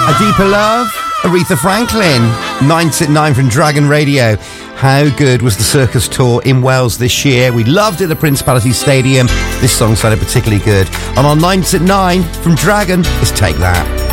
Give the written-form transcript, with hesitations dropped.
A Deeper Love, Aretha Franklin. 9 to 9 from Dragon Radio. How good was the circus tour in Wales this year? We loved it at the Principality Stadium. This song sounded particularly good. And on 9 to 9 from Dragon is Take That.